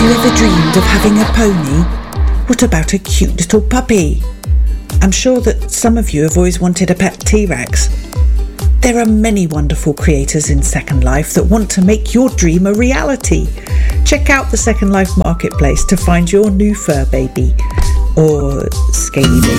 you ever dreamed of having a pony? What about a cute little puppy? I'm sure that some of you have always wanted a pet T-Rex. There are many wonderful creators in Second Life that want to make your dream a reality. Check out the Second Life marketplace to find your new fur baby or scaly baby.